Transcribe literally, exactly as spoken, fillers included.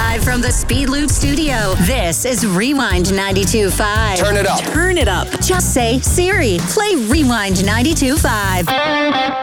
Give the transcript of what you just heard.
Live from the Speed Loop studio, this is Rewind ninety-two point five. Turn it up. Turn it up. Just say, Siri, play Rewind ninety-two point five.